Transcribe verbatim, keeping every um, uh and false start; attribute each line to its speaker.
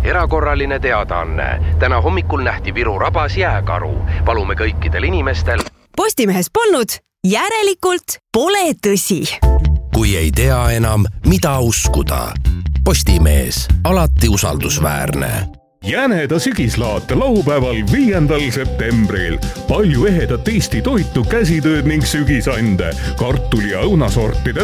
Speaker 1: Erakorraline teadaanne. Täna hommikul nähti Viru rabas jääkaru. Palume kõikidel inimestel.
Speaker 2: Postimehes polnud, järelikult pole tõsi.
Speaker 3: Kui ei tea enam, mida uskuda. Postimees, alati usaldusväärne.
Speaker 4: Jäneda sügislaat laupäeval viiendal septembril. Palju ehedat Eesti toitu, käsitööd ning sügisande, kartuli ja õunasortide